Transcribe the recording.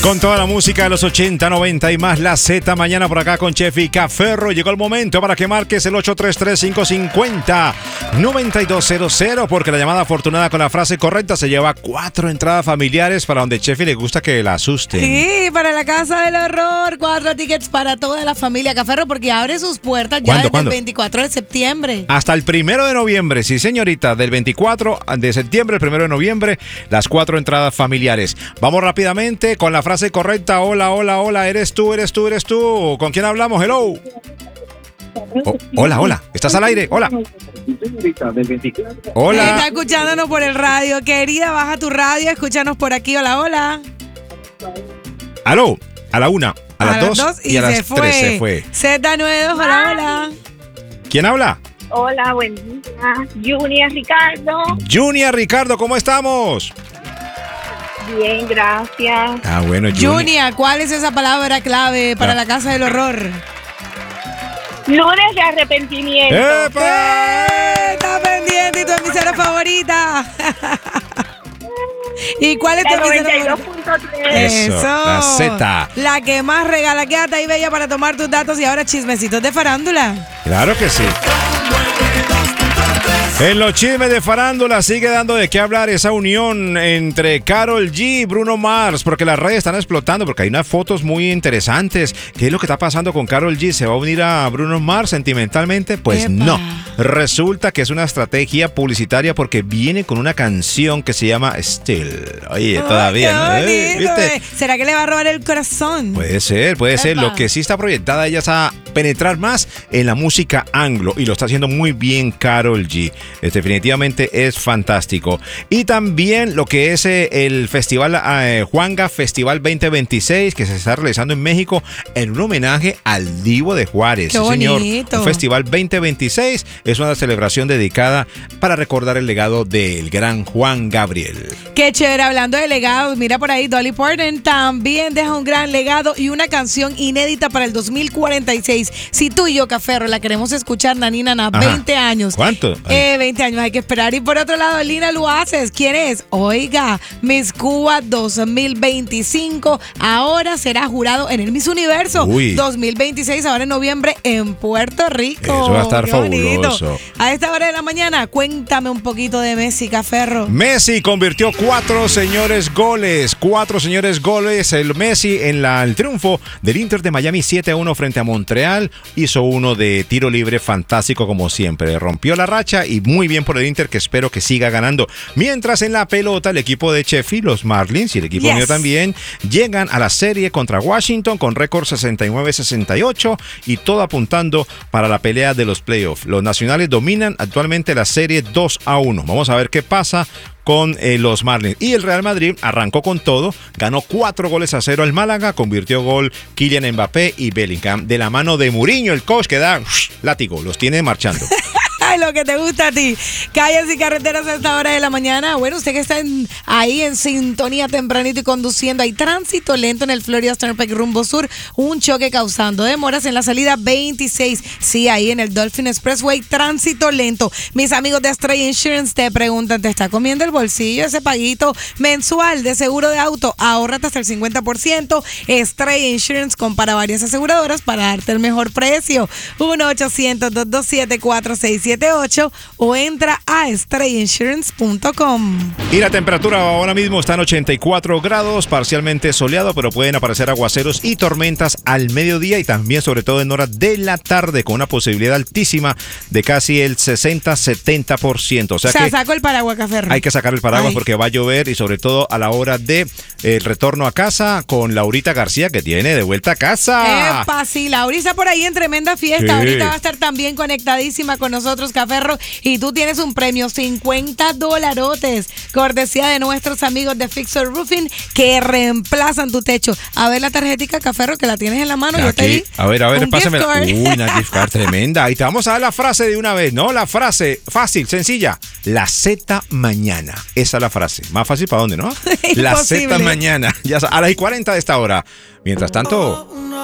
Con toda la música de los 80, 90 y más, la Z mañana por acá con Chef y Caferro. Llegó el momento para que marques el 833-550-9200 porque la llamada afortunada con la frase correcta se lleva 4 entradas familiares para donde Chef le gusta que la asusten. Sí, para la Casa del Horror, 4 tickets para toda la familia Caferro porque abre sus puertas ya desde el 24 de septiembre. Hasta el 1 de noviembre, sí señorita, del 24 de septiembre al 1 de noviembre, las 4 entradas familiares. Vamos rápidamente con la frase correcta. Hola, hola, hola, eres tú. ¿Con quién hablamos? Hello. Hola. ¿Estás al aire? Hola. Hola. Está escuchándonos por el radio. Querida, baja tu radio, escúchanos por aquí. Hola. Aló, a la 1, a las 2 y a las 3 se fue. Z92, hola. ¿Quién habla? Hola, buen día. Junior Ricardo, ¿cómo estamos? Bien, gracias. Bueno, Junior, ¿cuál es esa palabra clave para la Casa del Horror? Lunes de arrepentimiento. ¡Epa! Está pendiente y tu emisora favorita. ¿Y cuál es tu emisora favorita? 92.3. Eso, la Z. La que más regala. Quédate ahí, bella, para tomar tus datos y ahora chismecitos de farándula. Claro que sí. En los chismes de farándula sigue dando de qué hablar esa unión entre Karol G y Bruno Mars, porque las redes están explotando, porque hay unas fotos muy interesantes. ¿Qué es lo que está pasando con Karol G? ¿Se va a unir a Bruno Mars sentimentalmente? Pues no. Resulta que es una estrategia publicitaria porque viene con una canción que se llama Still. Oye, todavía, ¿no? ¿Viste? ¿Será que le va a robar el corazón? Puede ser. Lo que sí está proyectada ella es a penetrar más en la música anglo y lo está haciendo muy bien Karol G. Definitivamente es fantástico. Y también lo que es el festival Juanga Festival 2026 que se está realizando en México en un homenaje al Divo de Juárez. ¡Qué bonito! Señor. Un Festival 2026 es una celebración dedicada para recordar el legado del gran Juan Gabriel. Qué chévere, hablando de legados, mira por ahí, Dolly Parton también deja un gran legado y una canción inédita para el 2046. Si tú y yo, Caferro, la queremos escuchar, Nanina, 20 años. ¿Cuánto? 20 años hay que esperar. Y por otro lado, Lina Luaces, ¿quién es? Oiga, Miss Cuba 2025 ahora será jurado en el Miss Universo 2026, ahora en noviembre en Puerto Rico. Eso va a estar fabuloso. Bonito. A esta hora de la mañana, cuéntame un poquito de Messi, Caferro. Messi convirtió 4 goles. El Messi en el triunfo del Inter de Miami 7-1 frente a Montreal. Hizo uno de tiro libre fantástico como siempre. Rompió la racha y muy bien por el Inter, que espero que siga ganando. Mientras en la pelota, el equipo de Sheffield, los Marlins y el equipo mío también, llegan a la serie contra Washington con récord 69-68 y todo apuntando para la pelea de los playoffs. Los nacionales dominan actualmente la serie 2-1. Vamos a ver qué pasa con los Marlins. Y el Real Madrid arrancó con todo, ganó 4-0 al Málaga, convirtió gol Kylian Mbappé y Bellingham de la mano de Mourinho, el coach que da látigo, los tiene marchando. Lo que te gusta a ti. Calles y carreteras a esta hora de la mañana. Bueno, usted que está ahí en sintonía tempranito y conduciendo, hay tránsito lento en el Florida Turnpike rumbo sur, un choque causando demoras en la salida 26. Sí, ahí en el Dolphin Expressway, tránsito lento. Mis amigos de Stray Insurance te preguntan, ¿te está comiendo el bolsillo ese paguito mensual de seguro de auto? Ahórrate hasta el 50%. Stray Insurance compara varias aseguradoras para darte el mejor precio. 1-800-227-4678 o entra a strayinsurance.com. Y la temperatura ahora mismo está en 84 grados, parcialmente soleado, pero pueden aparecer aguaceros y tormentas al mediodía y también sobre todo en horas de la tarde con una posibilidad altísima de casi el 60-70%. O sea que saco el paraguas, Caferro. Hay que sacar el paraguas porque va a llover y sobre todo a la hora de el retorno a casa con Laurita García, que tiene de vuelta a casa. Epa, sí, Laurita por ahí en tremenda fiesta. Sí. Ahorita va a estar también conectadísima con nosotros, Caferro, y tú tienes un premio, $50, cortesía de nuestros amigos de Fixer Roofing, que reemplazan tu techo. A ver la tarjetita, Caferro, que la tienes en la mano. Yo te di. A ver, pásamela. Una gift card tremenda. Y te vamos a dar la frase de una vez, ¿no? La frase fácil, sencilla. La Z mañana. Esa es la frase. Más fácil para dónde, ¿no? La Z mañana. Ya a las 40 de esta hora. Mientras tanto...